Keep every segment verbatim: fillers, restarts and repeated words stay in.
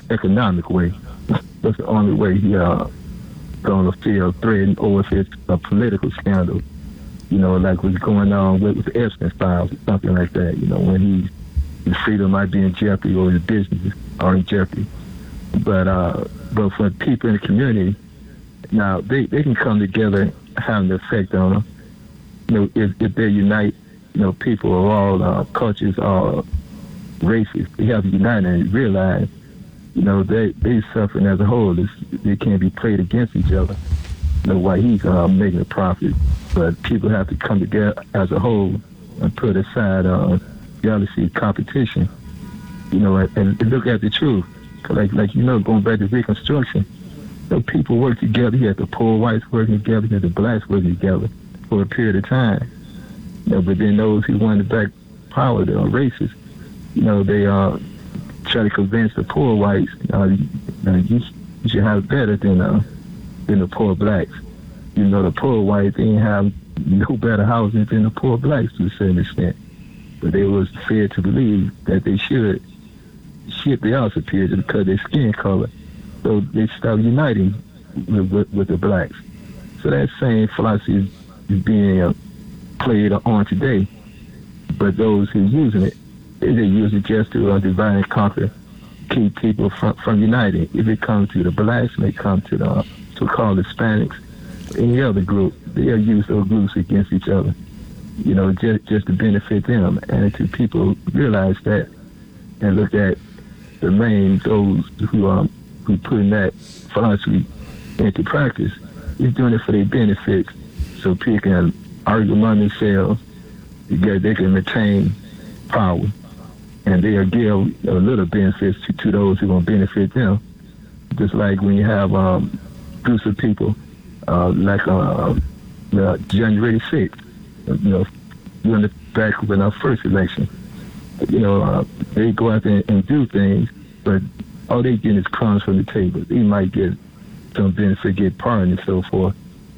economic way. That's the only way he uh, going to feel threatened, or if it's a political scandal, you know, like what's going on with, with the Epstein files or something like that, you know, when he, his freedom might be in jeopardy or his business are in jeopardy. But uh, but for people in the community, now they, they can come together, have an effect on them. You know, if, if they unite, you know, people of all uh, cultures, all races, they have to unite and realize, you know, they they suffering as a whole. It's, they can't be played against each other. You know, why he's uh, making a profit, but people have to come together as a whole and put aside uh, jealousy, competition. You know, and, and look at the truth. Like like you know, going back to Reconstruction, you know, people work together. You had the poor whites working together, you had the blacks working together for a period of time. You know, but then those who wanted back power, the racists, you know, they uh, try to convince the poor whites, uh, you, know, you, you should have better than uh, than the poor blacks. You know, the poor whites, they didn't have no better housing than the poor blacks to a certain extent. But they was feared to believe that they should shit the also appears because of their skin color. So they start uniting with, with, with the blacks. So that same philosophy is, is being uh, played on today. But those who are using it, they, they use it just to uh, divide and conquer, keep people from, from uniting. If it comes to the blacks, and they come to the uh, so-called Hispanics, any other group, they'll use those groups against each other, you know, just, just to benefit them. And to people realize that and look at the main, those who um who putting that philosophy into practice, is doing it for their benefits, so people can argue among themselves, because they can retain power, and they'll give a little benefits to, to those who are going to benefit them. Just like when you have um, groups of people, uh, like uh, uh, January sixth, you know, during the back when our first election, you know, uh, they go out there and do things, but all they get is crumbs from the table. They might get some benefit, get pardoned and so forth,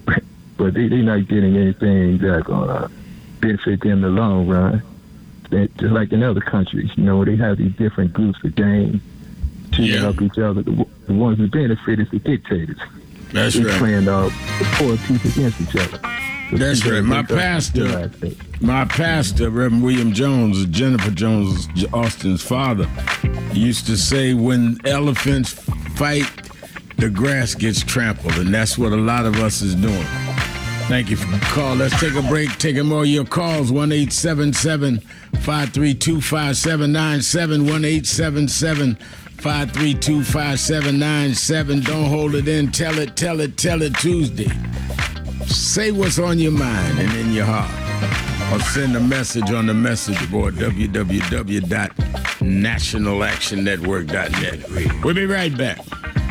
but they, they're not getting anything that's going to benefit them in the long run. They, just like in other countries, you know, they have these different groups of gangs teaming yeah. up each other. The, the ones who benefit is the dictators. That's They're right. playing uh, the poor people against each other. That's right. My pastor, my pastor, Reverend William Jones, Jennifer Jones, Austin's father, used to say, when elephants fight, the grass gets trampled, and that's what a lot of us is doing. Thank you for the call. Let's take a break. Taking more of your calls. one eight seven seven, five three two, five seven nine seven. one eight seven seven, five three two, five seven nine seven. Don't hold it in. Tell it, tell it, tell it Tuesday. Say what's on your mind and in your heart. Or send a message on the message board, w w w dot national action network dot net. We'll be right back.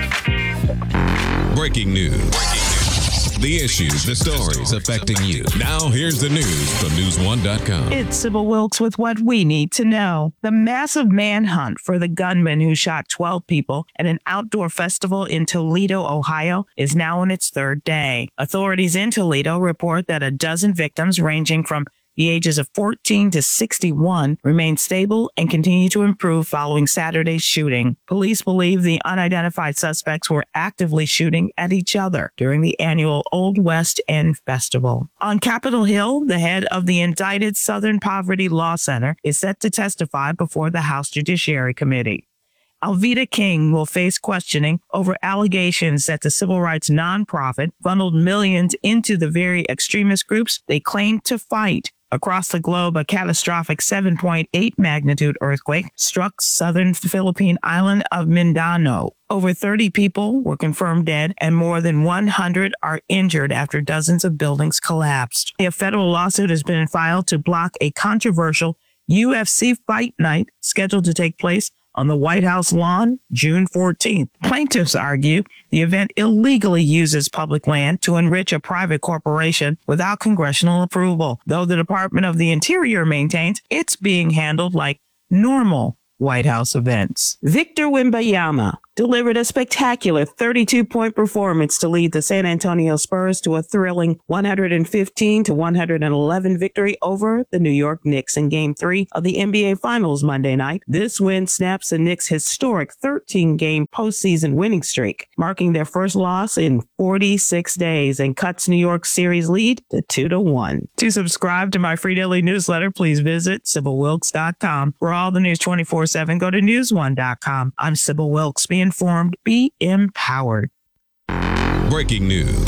Breaking news. Breaking news. The issues, the stories affecting you. Now here's the news from news one dot com. It's Sybil Wilkes with what we need to know. The massive manhunt for the gunman who shot twelve people at an outdoor festival in Toledo, Ohio, is now on its third day. Authorities in Toledo report that a dozen victims ranging from the ages of fourteen to sixty-one remain stable and continue to improve following Saturday's shooting. Police believe the unidentified suspects were actively shooting at each other during the annual Old West End Festival. On Capitol Hill, the head of the indicted Southern Poverty Law Center is set to testify before the House Judiciary Committee. Alveda King will face questioning over allegations that the civil rights nonprofit funneled millions into the very extremist groups they claim to fight. Across the globe, a catastrophic seven point eight magnitude earthquake struck southern Philippine island of Mindanao. Over thirty people were confirmed dead and more than one hundred are injured after dozens of buildings collapsed. A federal lawsuit has been filed to block a controversial U F C fight night scheduled to take place on the White House lawn June fourteenth. Plaintiffs argue the event illegally uses public land to enrich a private corporation without congressional approval, though the Department of the Interior maintains it's being handled like normal White House events. Victor Wimbayama, delivered a spectacular thirty-two point performance to lead the San Antonio Spurs to a thrilling one fifteen to one eleven victory over the New York Knicks in Game three of the N B A Finals Monday night. This win snaps the Knicks' historic thirteen-game postseason winning streak, marking their first loss in forty-six days, and cuts New York's series lead to two to one. To subscribe to my free daily newsletter, please visit Sybil Wilkes dot com. For all the news twenty-four seven, go to news one dot com. I'm Sybil Wilkes. Be informed, be empowered. Breaking news.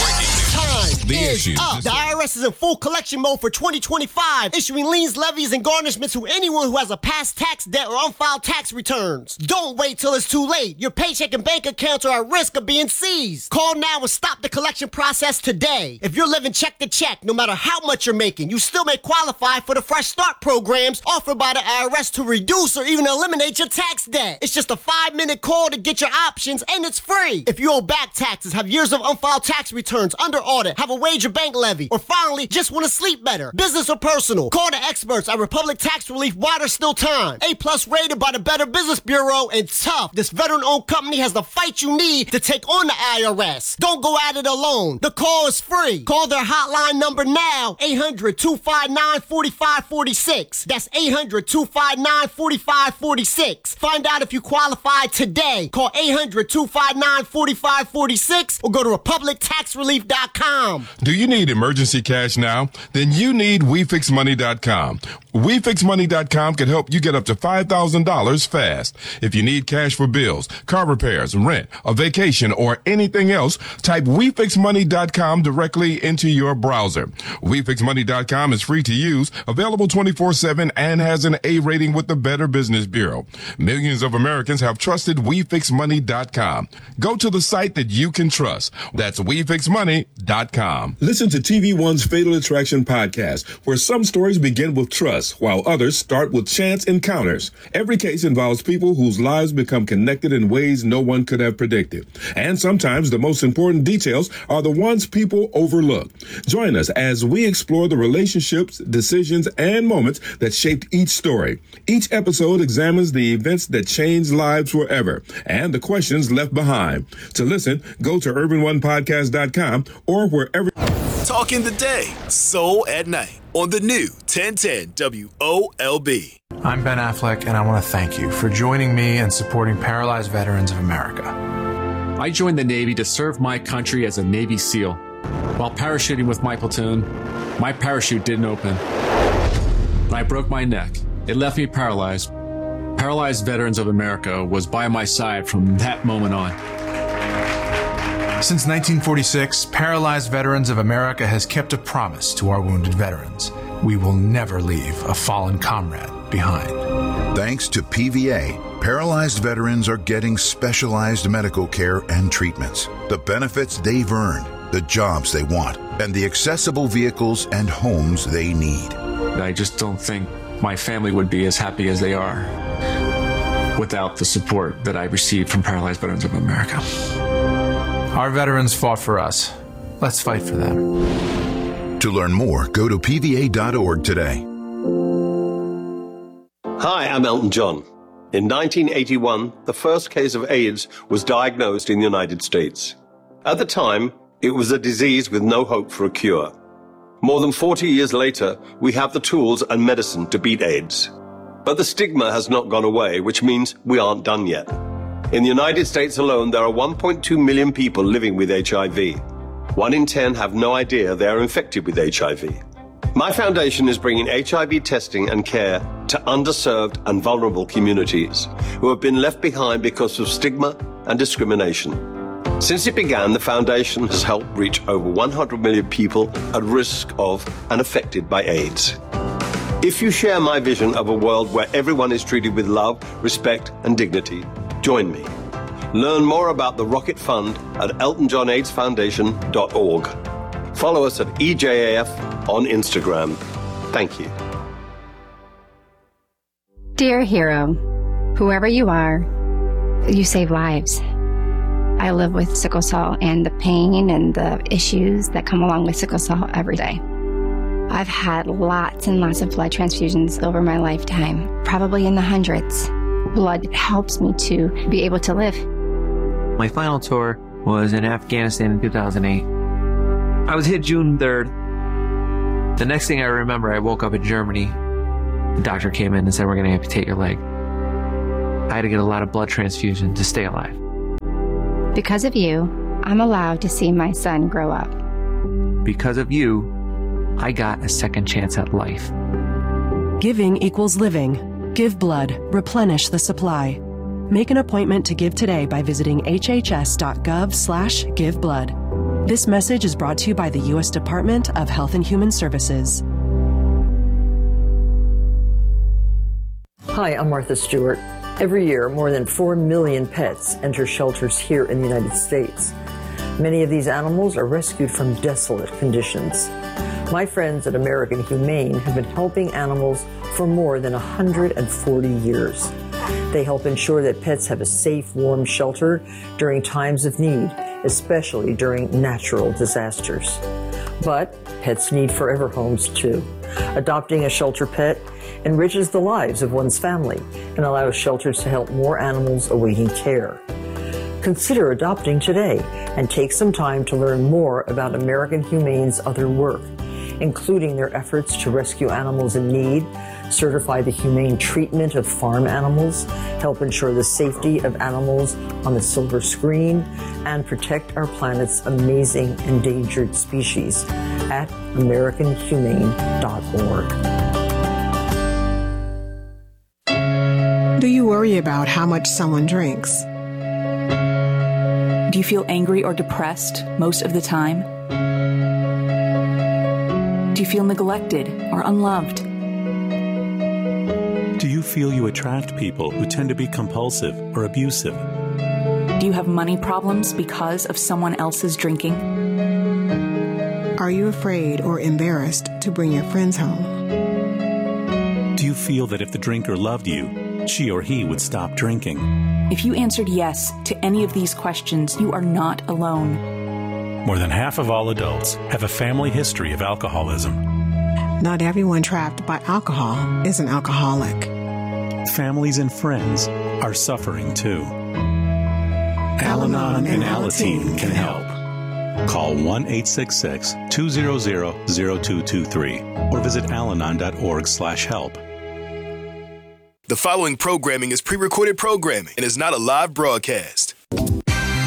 The is issues. Up. The I R S is in full collection mode for twenty twenty-five, issuing liens, levies, and garnishments to anyone who has a past tax debt or unfiled tax returns. Don't wait till it's too late. Your paycheck and bank accounts are at risk of being seized. Call now and stop the collection process today. If you're living check to check, no matter how much you're making, you still may qualify for the Fresh Start programs offered by the I R S to reduce or even eliminate your tax debt. It's just a five-minute call to get your options, and it's free. If you owe back taxes, have years of unfiled tax returns under audit, have a wage or bank levy, or finally just want to sleep better, business or personal, call the experts at Republic Tax Relief while there's still time. A plus rated by the Better Business Bureau, and tough. This veteran-owned company has the fight you need to take on the I R S. Don't go at it alone. The call is free. Call their hotline number now, eight hundred, two five nine, four five four six. That's eight hundred, two five nine, four five four six. Find out if you qualify today. Call eight hundred, two five nine, four five four six or go to republic tax relief dot com. Do you need emergency cash now? Then you need we fix money dot com. we fix money dot com can help you get up to five thousand dollars fast. If you need cash for bills, car repairs, rent, a vacation, or anything else, type we fix money dot com directly into your browser. we fix money dot com is free to use, available twenty-four seven, and has an A rating with the Better Business Bureau. Millions of Americans have trusted we fix money dot com. Go to the site that you can trust. That's we fix money dot com. Listen to T V One's Fatal Attraction podcast, where some stories begin with trust, while others start with chance encounters. Every case involves people whose lives become connected in ways no one could have predicted. And sometimes the most important details are the ones people overlook. Join us as we explore the relationships, decisions, and moments that shaped each story. Each episode examines the events that changed lives forever and the questions left behind. To listen, go to urban one podcast dot com or wherever. Talking the day, soul at night on the new ten ten W O L B. I'm Ben Affleck, and I want to thank you for joining me and supporting Paralyzed Veterans of America. I joined the Navy to serve my country as a Navy SEAL. While parachuting with my platoon, my parachute didn't open. I broke my neck. It left me paralyzed. Paralyzed Veterans of America was by my side from that moment on. Since nineteen forty-six, Paralyzed Veterans of America has kept a promise to our wounded veterans. We will never leave a fallen comrade behind. Thanks to P V A, paralyzed veterans are getting specialized medical care and treatments, the benefits they've earned, the jobs they want, and the accessible vehicles and homes they need. I just don't think my family would be as happy as they are without the support that I received from Paralyzed Veterans of America. Our veterans fought for us. Let's fight for them. To learn more, go to P V A dot org today. Hi, I'm Elton John. In nineteen eighty-one, the first case of AIDS was diagnosed in the United States. At the time, it was a disease with no hope for a cure. More than forty years later, we have the tools and medicine to beat AIDS. But the stigma has not gone away, which means we aren't done yet. In the United States alone, there are one point two million people living with H I V. One in ten have no idea they are infected with H I V. My foundation is bringing H I V testing and care to underserved and vulnerable communities who have been left behind because of stigma and discrimination. Since it began, the foundation has helped reach over one hundred million people at risk of and affected by AIDS. If you share my vision of a world where everyone is treated with love, respect, and dignity, join me. Learn more about the Rocket Fund at elton john aids foundation dot org. Follow us at E J A F on Instagram. Thank you. Dear hero, whoever you are, you save lives. I live with sickle cell and the pain and the issues that come along with sickle cell every day. I've had lots and lots of blood transfusions over my lifetime, probably in the hundreds. Blood helps me to be able to live. My final tour was in Afghanistan in two thousand eight. I was hit June third. The next thing I remember, I woke up in Germany. The doctor came in and said, we're going to amputate your leg. I had to get a lot of blood transfusion to stay alive. Because of you, I'm allowed to see my son grow up. Because of you, I got a second chance at life. Giving equals living. Give blood. Replenish the supply. Make an appointment to give today by visiting hhs.gov slash give blood. This message is brought to you by the U S Department of Health and Human Services. Hi, I'm Martha Stewart. Every year, more than four million pets enter shelters here in the United States. Many of these animals are rescued from desolate conditions. My friends at American Humane have been helping animals for more than one hundred forty years. They help ensure that pets have a safe, warm shelter during times of need, especially during natural disasters. But pets need forever homes too. Adopting a shelter pet enriches the lives of one's family and allows shelters to help more animals awaiting care. Consider adopting today and take some time to learn more about American Humane's other work, including their efforts to rescue animals in need, certify the humane treatment of farm animals, help ensure the safety of animals on the silver screen, and protect our planet's amazing endangered species at american humane dot org. Do you worry about how much someone drinks? Do you feel angry or depressed most of the time? Do you feel neglected or unloved? Do you feel you attract people who tend to be compulsive or abusive? Do you have money problems because of someone else's drinking? Are you afraid or embarrassed to bring your friends home? Do you feel that if the drinker loved you, she or he would stop drinking? If you answered yes to any of these questions, you are not alone. More than half of all adults have a family history of alcoholism. Not everyone trapped by alcohol is an alcoholic. Families and friends are suffering too. Al-Anon and Alateen can help. Call one eight six six, two zero zero, zero two two three or visit alanon dot org slash help. The following programming is pre-recorded programming and is not a live broadcast.